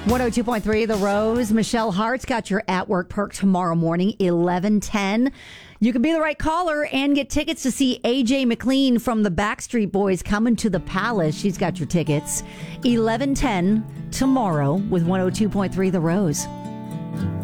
102.3 The Rose. Michelle Hart's got your at work perk tomorrow morning, 11:10. You can be the right caller and get tickets to see AJ McLean from the Backstreet Boys coming to the Palace. She's got your tickets. 11:10 tomorrow with 102.3 The Rose.